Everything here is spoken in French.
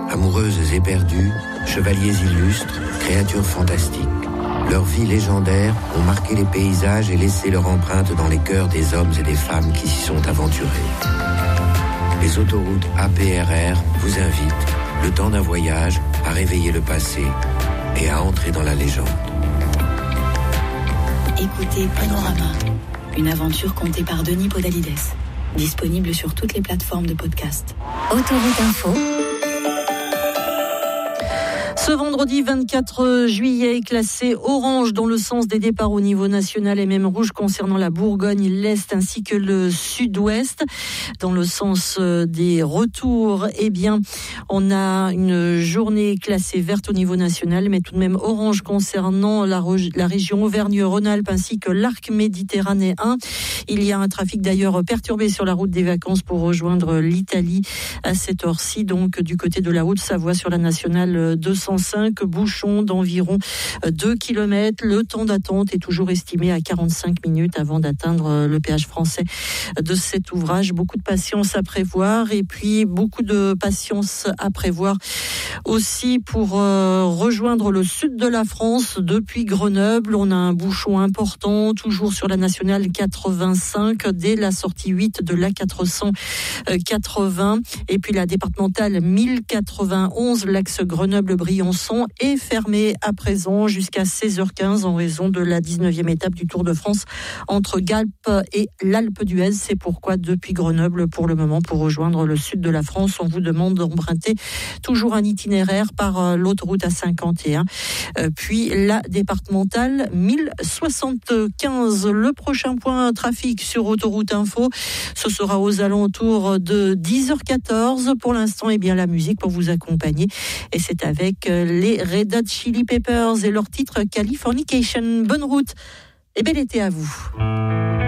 Amoureuses éperdues, chevaliers illustres, créatures fantastiques. Leurs vies légendaires ont marqué les paysages et laissé leur empreinte dans les cœurs des hommes et des femmes qui s'y sont aventurés. Les autoroutes APRR vous invitent, le temps d'un voyage, à réveiller le passé et à entrer dans la légende. Écoutez Panorama, une aventure contée par Denis Podalides. Disponible sur toutes les plateformes de podcast. Autoroute Info. Ce vendredi 24 juillet est classé orange dans le sens des départs au niveau national et même rouge concernant la Bourgogne, l'Est ainsi que le Sud-Ouest. Dans le sens des retours, eh bien, on a une journée classée verte au niveau national, mais tout de même orange concernant la région Auvergne-Rhône-Alpes ainsi que l'arc méditerranéen. Il y a un trafic d'ailleurs perturbé sur la route des vacances pour rejoindre l'Italie à cette heure-ci, donc du côté de la Haute-Savoie sur la nationale 205, bouchons d'environ 2 km. Le temps d'attente est toujours estimé à 45 minutes avant d'atteindre le péage français de cet ouvrage. Beaucoup de patience à prévoir et puis beaucoup de patience à prévoir aussi pour rejoindre le sud de la France depuis Grenoble. On a un bouchon important toujours sur la nationale 85 dès la sortie 8 de l'A480 et puis la départementale 1091, l'axe Grenoble-Briançon est fermé à présent jusqu'à 16h15 en raison de la 19e étape du Tour de France entre Galp et l'Alpe d'Huez. C'est pourquoi depuis Grenoble, pour le moment, pour rejoindre le sud de la France, on vous demande d'emprunter toujours un itinéraire par l'autoroute A51, puis la départementale 1075. Le prochain point trafic sur Autoroute Info, ce sera aux alentours de 10h14. Pour l'instant, eh bien, la musique pour vous accompagner, et c'est avec les Red Hot Chili Peppers et leur titre Californication. Bonne route et bel été à vous.